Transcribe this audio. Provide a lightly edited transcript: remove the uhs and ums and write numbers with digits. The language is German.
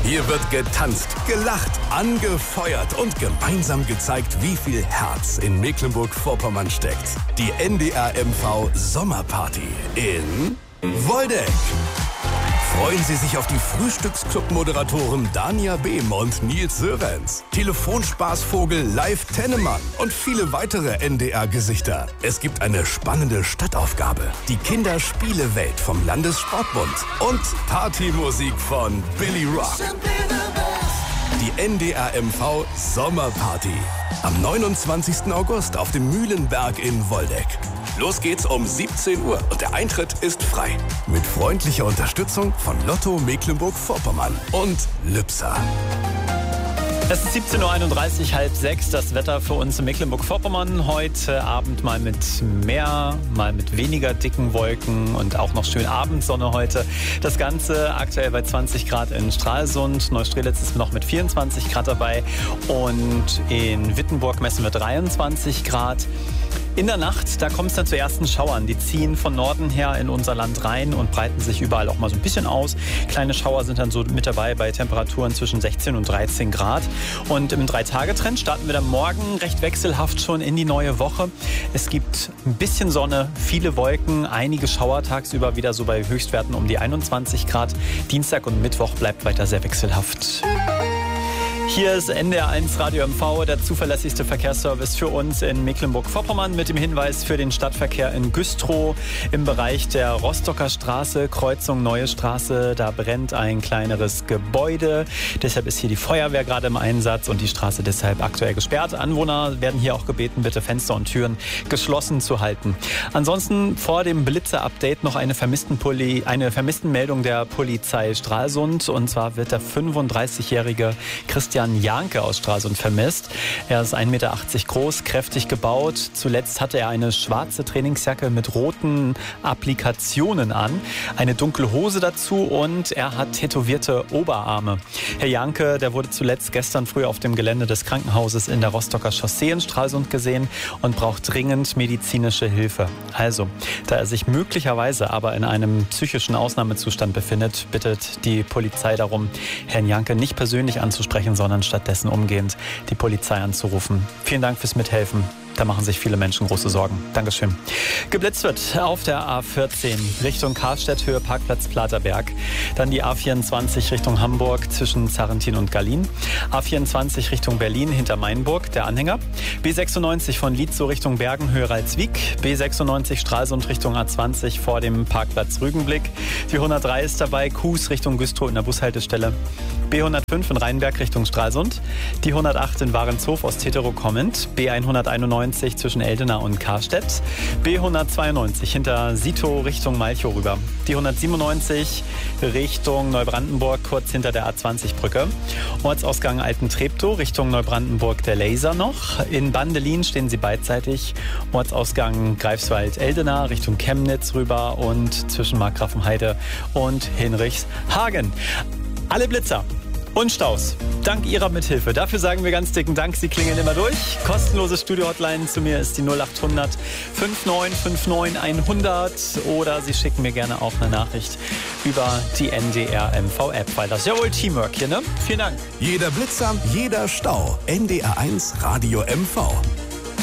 Hier wird getanzt, gelacht, angefeuert und gemeinsam gezeigt, wie viel Herz in Mecklenburg-Vorpommern steckt. Die NDR MV Sommerparty in Woldeck. Freuen Sie sich auf die Frühstücksclub-Moderatoren Dania Behm und Nils Sörenz, Telefonspaßvogel Live Tennemann und viele weitere NDR-Gesichter. Es gibt eine spannende Stadtaufgabe, die Kinderspielewelt vom Landessportbund und Partymusik von Billy Rock. Die NDR MV Sommerparty am 29. August auf dem Mühlenberg in Woldeck. Los geht's um 17 Uhr und der Eintritt ist frei. Mit freundlicher Unterstützung von Lotto Mecklenburg-Vorpommern und Lübser. Es ist 17.31 Uhr, 5:30, das Wetter für uns in Mecklenburg-Vorpommern. Heute Abend mal mit mehr, mal mit weniger dicken Wolken und auch noch schön Abendsonne heute. Das Ganze aktuell bei 20 Grad in Stralsund. Neustrelitz ist noch mit 24 Grad dabei und in Wittenburg messen wir 23 Grad. In der Nacht, da kommt es dann zu ersten Schauern. Die ziehen von Norden her in unser Land rein und breiten sich überall auch mal so ein bisschen aus. Kleine Schauer sind dann so mit dabei bei Temperaturen zwischen 16 und 13 Grad. Und im 3-Tage-Trend starten wir dann morgen recht wechselhaft schon in die neue Woche. Es gibt ein bisschen Sonne, viele Wolken, einige Schauer tagsüber wieder so bei Höchstwerten um die 21 Grad. Dienstag und Mittwoch bleibt weiter sehr wechselhaft. Hier ist NDR1 Radio MV, der zuverlässigste Verkehrsservice für uns in Mecklenburg-Vorpommern mit dem Hinweis für den Stadtverkehr in Güstrow im Bereich der Rostocker Straße, Kreuzung Neue Straße. Da brennt ein kleineres Gebäude. Deshalb ist hier die Feuerwehr gerade im Einsatz und die Straße deshalb aktuell gesperrt. Anwohner werden hier auch gebeten, bitte Fenster und Türen geschlossen zu halten. Ansonsten vor dem Blitzer-Update noch eine Vermisstenmeldung der Polizei Stralsund. Und zwar wird der 35-jährige Christian Janke aus Stralsund vermisst. Er ist 1,80 Meter groß, kräftig gebaut. Zuletzt hatte er eine schwarze Trainingsjacke mit roten Applikationen an, eine dunkle Hose dazu und er hat tätowierte Oberarme. Herr Janke, der wurde zuletzt gestern früh auf dem Gelände des Krankenhauses in der Rostocker Chaussee in Stralsund gesehen und braucht dringend medizinische Hilfe. Also, da er sich möglicherweise aber in einem psychischen Ausnahmezustand befindet, bittet die Polizei darum, Herrn Janke nicht persönlich anzusprechen, sondern stattdessen umgehend die Polizei anzurufen. Vielen Dank fürs Mithelfen. Da machen sich viele Menschen große Sorgen. Dankeschön. Geblitzt wird auf der A14 Richtung Karstedt, Höhe Parkplatz Platerberg. Dann die A24 Richtung Hamburg zwischen Zarrentin und Gallien. A24 Richtung Berlin hinter Mainburg, der Anhänger. B96 von Lietzow Richtung Bergen, Höhe Ralswiek. B96 Stralsund Richtung A20 vor dem Parkplatz Rügenblick. Die 103 ist dabei, Kues Richtung Güstrow in der Bushaltestelle. B105 in Rheinberg Richtung Stralsund. Die 108 in Warenshof aus Tetero kommend. B191 zwischen Eldena und Karstedt. B192 hinter Sito Richtung Malchow rüber. Die 197 Richtung Neubrandenburg kurz hinter der A20-Brücke. Ortsausgang Altentreptow Richtung Neubrandenburg der Laser noch. In Bandelin stehen sie beidseitig. Ortsausgang Greifswald-Eldena Richtung Chemnitz rüber und zwischen Markgrafenheide und Hinrichshagen. Alle Blitzer und Staus. Dank Ihrer Mithilfe. Dafür sagen wir ganz dicken Dank. Sie klingeln immer durch. Kostenlose Studio-Hotline zu mir ist die 0800 5959 100 oder Sie schicken mir gerne auch eine Nachricht über die NDR MV-App, weil das ist ja wohl Teamwork hier, ne? Vielen Dank. Jeder Blitzer, jeder Stau. NDR1 Radio MV.